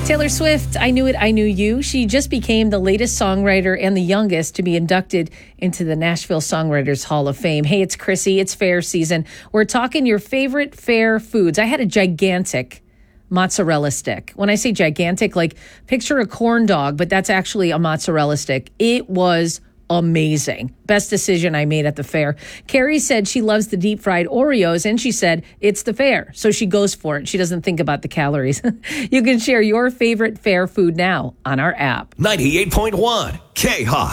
Taylor Swift, I Knew It, I Knew You. She just became the latest songwriter and the youngest to be inducted into the Nashville Songwriters Hall of Fame. Hey, it's Chrissy. It's fair season. We're talking your favorite fair foods. I had a gigantic mozzarella stick. When I say gigantic, like picture a corn dog, but that's actually a mozzarella stick. It was amazing. Best decision I made at the fair. Carrie said she loves the deep fried Oreos, and she said it's the fair, so she goes for it. She doesn't think about the calories. You can share your favorite fair food now on our app. 98.1 K-Hawk.